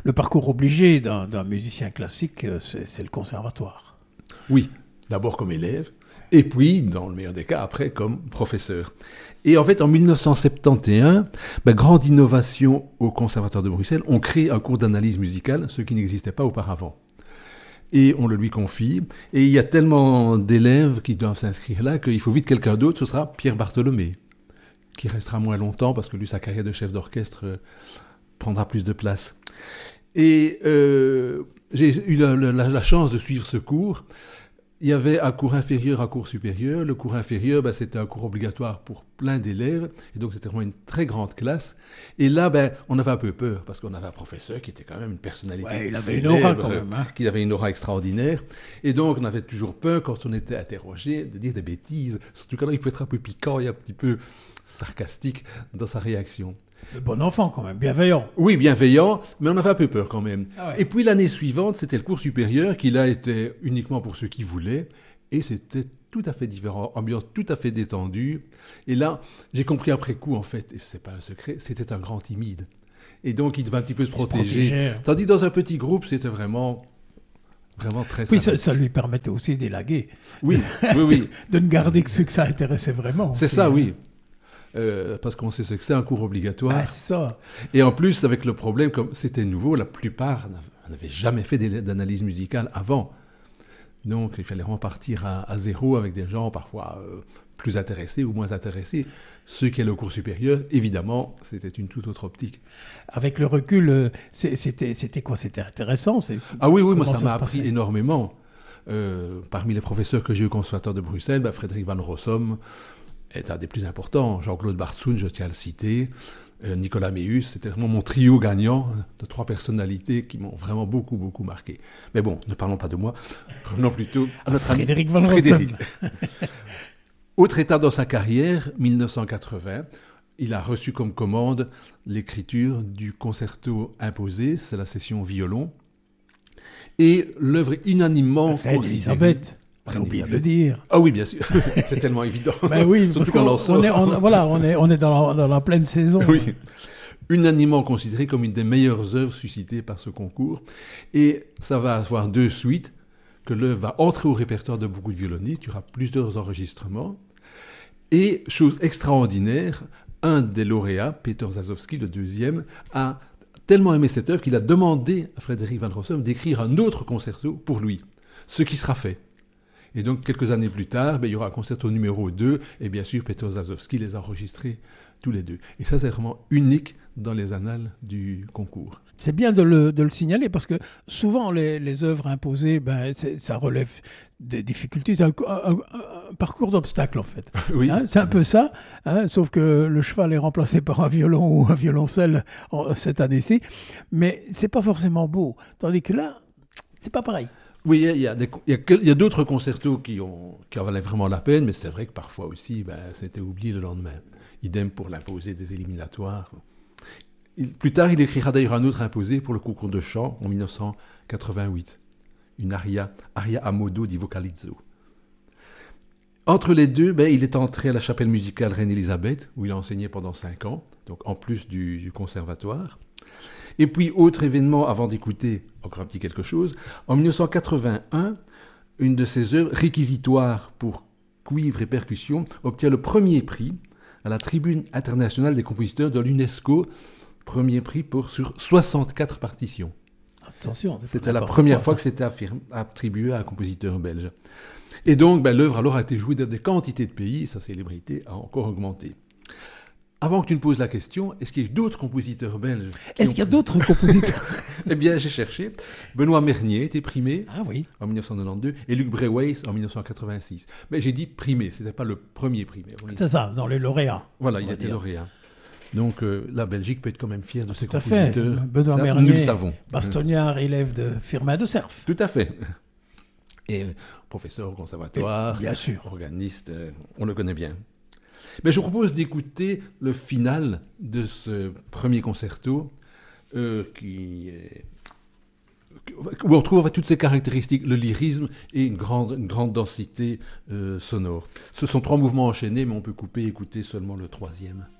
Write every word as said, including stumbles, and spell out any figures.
le parcours obligé d'un, d'un musicien classique, c'est, c'est le conservatoire. Oui, d'abord comme élève, et puis, dans le meilleur des cas, après, comme professeur. Et en fait, en dix-neuf cent soixante et onze, ben, grande innovation au Conservatoire de Bruxelles, on crée un cours d'analyse musicale, ce qui n'existait pas auparavant. Et on le lui confie, et il y a tellement d'élèves qui doivent s'inscrire là qu'il faut vite quelqu'un d'autre, ce sera Pierre Bartholomé, qui restera moins longtemps parce que lui, sa carrière de chef d'orchestre euh, prendra plus de place. Et euh, j'ai eu la, la, la chance de suivre ce cours. Il y avait un cours inférieur, un cours supérieur. Le cours inférieur, ben, c'était un cours obligatoire pour plein d'élèves, et donc c'était vraiment une très grande classe. Et là, ben, on avait un peu peur, parce qu'on avait un professeur qui était quand même une personnalité ouais, il avait célèbre, une aura quand même, hein. qui avait une aura extraordinaire. Et donc, on avait toujours peur, quand on était interrogé, de dire des bêtises. Surtout quand il peut être un peu piquant et un petit peu sarcastique dans sa réaction. Le bon enfant quand même, bienveillant. Oui, bienveillant, mais on avait un peu peur quand même. Ah ouais. Et puis l'année suivante, c'était le cours supérieur qui là était uniquement pour ceux qui voulaient, et c'était tout à fait différent, ambiance tout à fait détendue. Et là, j'ai compris après coup en fait, et c'est pas un secret, c'était un grand timide. Et donc il devait un petit peu se protéger. Se Tandis que dans un petit groupe, c'était vraiment... Vraiment très oui, ça, ça lui permettait aussi d'élaguer. Oui, oui, oui. de ne garder que ceux que ça intéressait vraiment. C'est aussi, ça, hein. oui. Euh, parce qu'on sait ce que c'est un cours obligatoire. Ah, c'est ça. Et en plus, avec le problème, comme c'était nouveau, la plupart n'avaient jamais fait d'analyse musicale avant. Donc, il fallait repartir à, à zéro avec des gens parfois euh, plus intéressés ou moins intéressés. Ceux qui allaient au cours supérieur, évidemment, c'était une toute autre optique. Avec le recul, euh, c'est, c'était, c'était quoi? C'était intéressant? C'est... Ah oui, oui, moi, ça, ça m'a appris passait? énormément. Euh, parmi les professeurs que j'ai eu au Conservatoire de Bruxelles, bah, Frédéric Van Rossum est un des plus importants. Jean-Claude Bartzoun, je tiens à le citer. Euh, Nicolas Méhus, c'était vraiment mon trio gagnant de trois personnalités qui m'ont vraiment beaucoup, beaucoup marqué. Mais bon, ne parlons pas de moi, prenons plutôt à notre Frédéric ami Van Rossum. Autre étape dans sa carrière, dix-neuf cent quatre-vingts, il a reçu comme commande l'écriture du concerto imposé, c'est la session violon, et l'œuvre est unanimement Reine Elisabeth. On a oublié de le dire. Ah oui, bien sûr. C'est tellement évident. Ben oui, surtout parce qu'on en sort. On est, on, voilà, on est, on est dans, la, dans la pleine saison. Oui. Unanimement considéré comme une des meilleures œuvres suscitées par ce concours. Et ça va avoir deux suites, que l'œuvre va entrer au répertoire de beaucoup de violonistes. Il y aura plusieurs enregistrements. Et, chose extraordinaire, un des lauréats, Peter Zasowski, le deuxième, a tellement aimé cette œuvre qu'il a demandé à Frédéric Van Rossum d'écrire un autre concerto pour lui, ce qui sera fait. Et donc, quelques années plus tard, ben, il y aura un concerto numéro deux, et bien sûr, Peter Zasowski les a enregistrés tous les deux. Et ça, c'est vraiment unique dans les annales du concours. C'est bien de le, de le signaler, parce que souvent, les, les œuvres imposées, ben, ça relève des difficultés. C'est un, un, un parcours d'obstacles, en fait. Oui. Hein, c'est un peu ça, hein, sauf que le cheval est remplacé par un violon ou un violoncelle en, cette année-ci. Mais c'est pas forcément beau. Tandis que là, c'est pas pareil. Oui, il y a, des, il y a, que, il y a d'autres concertos qui, ont, qui en valaient vraiment la peine, mais c'est vrai que parfois aussi, ben, c'était oublié le lendemain. Idem pour l'imposé des éliminatoires. Il, plus tard, il écrira d'ailleurs un autre imposé pour le concours de chant en dix-neuf cent quatre-vingt-huit, une aria, aria a modo di vocalizzo. Entre les deux, ben, il est entré à la chapelle musicale Reine Elisabeth, où il a enseigné pendant cinq ans, donc en plus du, du conservatoire. Et puis, autre événement, avant d'écouter encore un petit quelque chose, en dix-neuf cent quatre-vingt-un, une de ses œuvres, réquisitoire pour cuivre et percussion, obtient le premier prix à la Tribune internationale des compositeurs de l'UNESCO, premier prix pour, sur soixante-quatre partitions. Attention, c'était la première fois que c'était affirmé, attribué à un compositeur belge. Et donc, ben, l'œuvre alors a été jouée dans des quantités de pays, sa célébrité a encore augmenté. Avant que tu ne poses la question, est-ce qu'il y a d'autres compositeurs belges? Est-ce qu'il y a d'autres compositeurs? Eh bien, j'ai cherché. Benoît Mernier était primé ah, oui. en dix-neuf cent quatre-vingt-douze et Luc Breweis en dix-neuf cent quatre-vingt-six. Mais j'ai dit primé, ce n'était pas le premier primé. C'est ça, dans les lauréats. Voilà, il était lauréat. Donc, euh, la Belgique peut être quand même fière de ses Tout à compositeurs. fait. Benoît ça, Mernier, nous le savons. Bastognard, élève de Firmin de Cerf. Tout à fait. Et euh, professeur au conservatoire, et, bien sûr. Organiste, euh, on le connaît bien. Mais je vous propose d'écouter le final de ce premier concerto euh, qui est, où on retrouve toutes ces caractéristiques, le lyrisme et une grande, une grande densité euh, sonore. Ce sont trois mouvements enchaînés, mais on peut couper et écouter seulement le troisième.